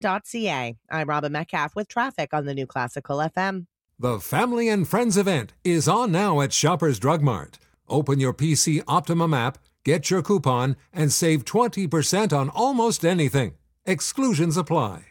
I'm Robin Metcalf with traffic on the New Classical FM. The Family and Friends event is on now at Shoppers Drug Mart. Open your PC Optimum app, get your coupon, and save 20% on almost anything. Exclusions apply.